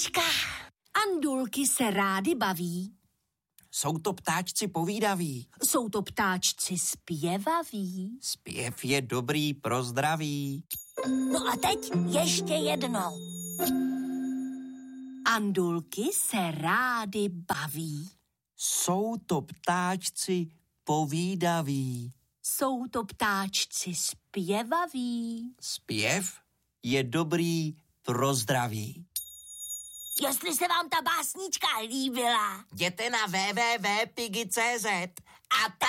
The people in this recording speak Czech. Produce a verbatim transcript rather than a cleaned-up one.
básnička. Andulky se rády baví. Jsou to ptáčci povídaví. Jsou to ptáčci zpěvaví. Zpěv je dobrý pro zdraví. No a teď ještě jednou. Andulky se rády baví. Jsou to ptáčci povídaví. Jsou to ptáčci zpěvaví. Zpěv je dobrý pro zdraví. Jestli se vám ta básnička líbila, Jděte na w w w tečka pigi tečka c z a